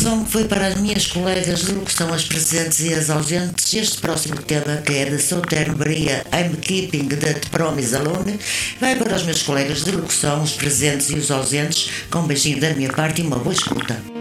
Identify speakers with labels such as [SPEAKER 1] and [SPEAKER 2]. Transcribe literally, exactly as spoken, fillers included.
[SPEAKER 1] Então, foi para as minhas colegas de locução, as presentes e as ausentes, este próximo tema, que é de Souterno Maria, I'm Keeping That Promise Alone, vai para os meus colegas de locução, os presentes e os ausentes, com um beijinho da minha parte e uma boa escuta.